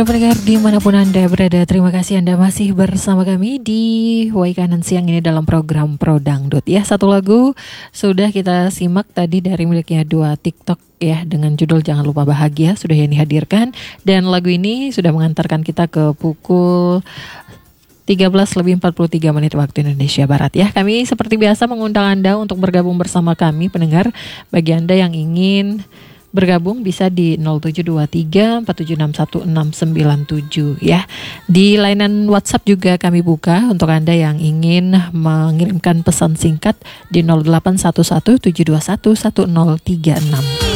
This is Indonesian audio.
Pendengar dimanapun Anda berada, terima kasih Anda masih bersama kami di Wai Kanan Siang ini dalam program Pro Dangdut ya. Satu lagu sudah kita simak tadi dari miliknya Dua TikTok ya, dengan judul Jangan Lupa Bahagia, sudah yang dihadirkan. Dan lagu ini sudah mengantarkan kita ke pukul 13:43 waktu Indonesia Barat ya. Kami seperti biasa mengundang Anda untuk bergabung bersama kami pendengar. Bagi Anda yang ingin bergabung bisa di 0723 4761 697 ya. Di layanan WhatsApp juga kami buka untuk Anda yang ingin mengirimkan pesan singkat di 0811 721 1036.